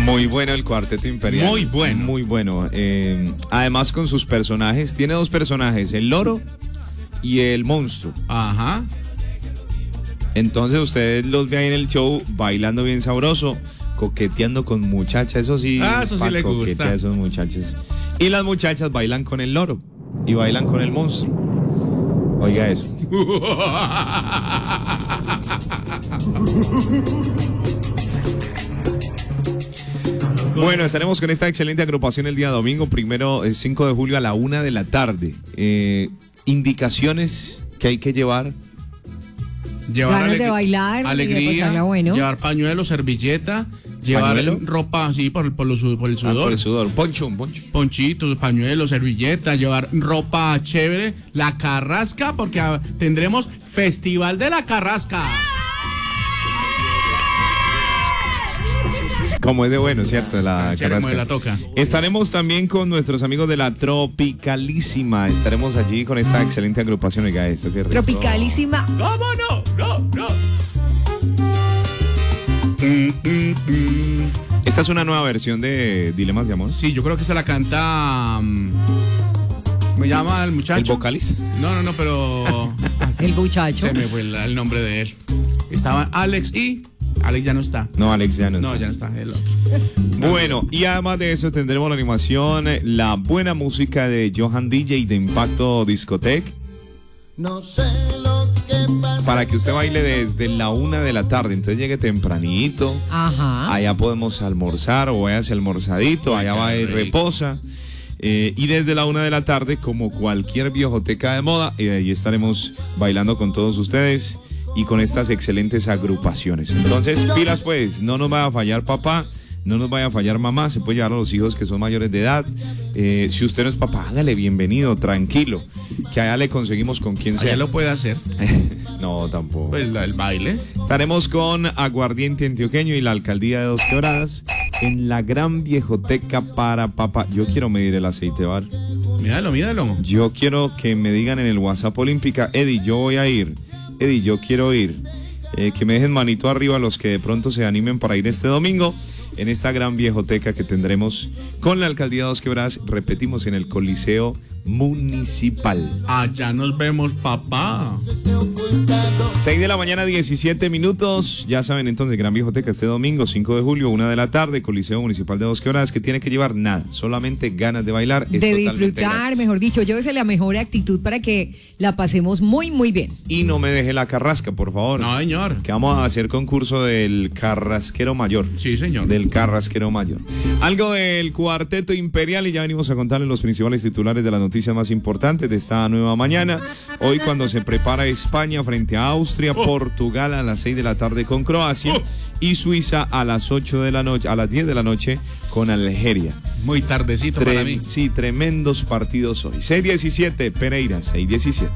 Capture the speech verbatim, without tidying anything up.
Muy bueno el Cuarteto Imperial. Muy bueno. Muy bueno. Eh, además con sus personajes. Tiene dos personajes, el loro y el monstruo. Ajá. Entonces ustedes los ven ahí en el show bailando bien sabroso, coqueteando con muchachas, eso sí. Ah, eso sí le gusta. A esos muchachos. Y las muchachas bailan con el loro y bailan con el monstruo. Oiga eso. Bueno, estaremos con esta excelente agrupación el día domingo, primero, el cinco de julio a la una de la tarde. Eh, indicaciones que hay que llevar. Llevar ganas de bailar, alegría, bueno. Llevar pañuelo, servilleta, llevar ¿Pañuelo? ropa así por, por, los, por el sudor. Ah, por el sudor, poncho, un poncho. Ponchitos, pañuelos, servilleta, llevar ropa chévere, la carrasca, porque tendremos Festival de la Carrasca. Como es de bueno, ¿cierto? La Carrasca. La toca. Estaremos también con nuestros amigos de la Tropicalísima. Estaremos allí con esta excelente agrupación. Oiga, esto qué rico. Tropicalísima. ¿Cómo no? No, no. Mm, mm, mm. Esta es una nueva versión de Dilemas de Amor. Sí, yo creo que se la canta. Um, ¿Me llama el muchacho? ¿El vocalista? No, no, no, pero. El muchacho. Se me fue el, el nombre de él. Estaban Alex y. Alex ya no está. No, Alex ya no, no está. No, ya no está. El otro. Bueno, y además de eso tendremos la animación, la buena música de Johan D J de Impacto Discotech. No sé lo que pasa. Para que usted baile desde la una de la tarde. Entonces llegue tempranito. Ajá. Allá podemos almorzar o váyase almorzadito. Allá va y reposa. Eh, y desde la una de la tarde, como cualquier viejoteca de moda, y ahí estaremos bailando con todos ustedes y con estas excelentes agrupaciones. Entonces, pilas pues, no nos vaya a fallar papá, no nos vaya a fallar mamá, se puede llevar a los hijos que son mayores de edad. Eh, si usted no es papá, hágale bienvenido, tranquilo, que allá le conseguimos con quien sea. Allá lo puede hacer. No, tampoco. Pues el, el baile. Estaremos con Aguardiente Antioqueño y la Alcaldía de Dos Quebradas en la gran viejoteca para papá. Yo quiero medir el aceite bar. Míralo, míralo. Yo quiero que me digan en el WhatsApp Olímpica, Eddie, yo voy a ir. Eddie, yo quiero ir. Eh, que me dejen manito arriba los que de pronto se animen para ir este domingo en esta gran viejoteca que tendremos con la Alcaldía de Dos Quebradas, repetimos, en el Coliseo Municipal. Allá nos vemos, papá. seis de la mañana, diecisiete minutos. Ya saben entonces, gran viejoteca este domingo, cinco de julio, una de la tarde, Coliseo Municipal de Dos Quebradas, que tiene que llevar nada, solamente ganas de bailar. Es de disfrutar, gratis. Mejor dicho, llévese la mejor actitud para que la pasemos muy, muy bien. Y no me deje la carrasca, por favor. No, señor. Que vamos a hacer concurso del carrasquero mayor. Sí, señor. Del carrasquero mayor. Algo del Cuarteto Imperial y ya venimos a contarles los principales titulares de las noticias más importantes de esta nueva mañana. Hoy cuando se prepara España frente a Austria, oh. Portugal a las seis de la tarde con Croacia, oh. y Suiza a las ocho de la noche, a las diez de la noche con Algeria. Muy tardecito Tre para mí. Sí, tremendos partidos hoy. seis diecisiete, Pereira, seis diecisiete.